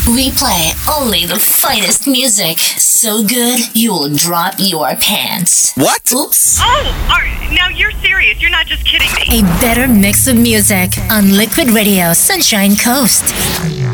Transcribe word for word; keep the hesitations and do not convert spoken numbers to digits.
We play only the finest music. So good, you'll drop your pants. What? Oops. Oh, are, now you're serious. You're not just kidding me. A better mix of music on Liquid Radio Sunshine Coast.